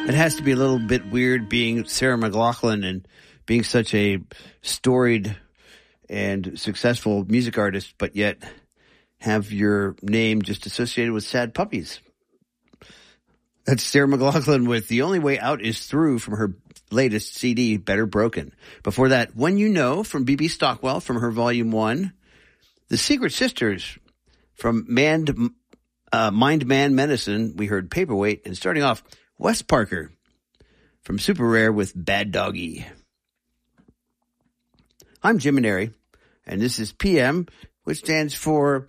It has to be a little bit weird being Sarah McLachlan and being such a storied and successful music artist, but yet have your name just associated with sad puppies. That's Sarah McLachlan with The Only Way Out Is Through from her latest CD, Better Broken. Before that, When You Know from B.B. Stockwell from her Volume 1. The Secret Sisters from Mind Man Medicine. We heard Paperweight. And starting off, Wes Parker from Super Rare with Bad Doggy. I'm Jim Maneri, and this is PM, which stands for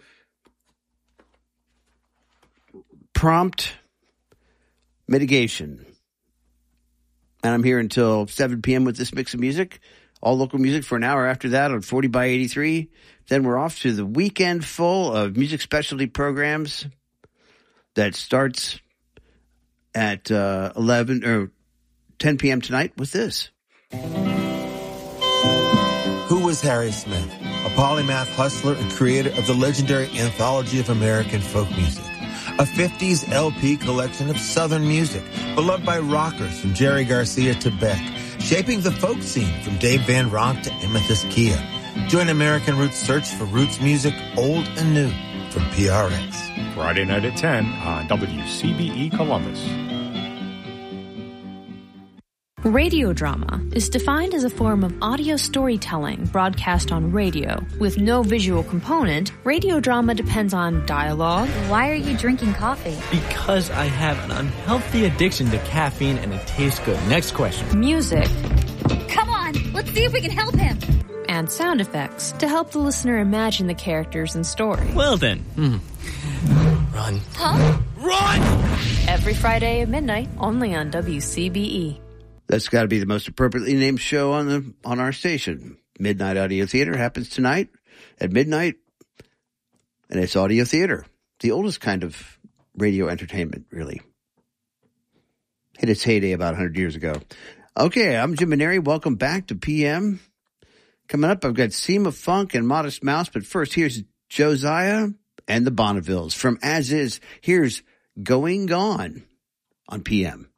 Prompt Mitigation. And I'm here until 7 p.m. with this mix of music, all local music for an hour after that on 40 by 83. Then we're off to the weekend full of music specialty programs that starts at 11 or 10 p.m. tonight with this. Who was Harry Smith? A polymath hustler and creator of the legendary Anthology of American Folk Music, a 50s LP collection of Southern music, beloved by rockers from Jerry Garcia to Beck, shaping the folk scene from Dave Van Ronk to Amethyst Kia. Join American Roots search for roots music, old and new, from PRX. Friday night at 10 on WCBE Columbus. Radio drama is defined as a form of audio storytelling broadcast on radio. With no visual component, radio drama depends on dialogue. Why are you drinking coffee? Because I have an unhealthy addiction to caffeine and it tastes good. Next question. Music. Come on, let's see if we can help him. And sound effects to help the listener imagine the characters and story. Well then. Run. Huh? Run! Every Friday at midnight, only on WCBE. That's got to be the most appropriately named show on our station. Midnight Audio Theater happens tonight at midnight, and it's audio theater, the oldest kind of radio entertainment, really. Hit its heyday about 100 years ago. Okay, I'm Jim Maneri. Welcome back to PM. Coming up, I've got Seema Funk and Modest Mouse, but first, here's Josiah and the Bonnevilles. From As Is, here's Going Gone on PM.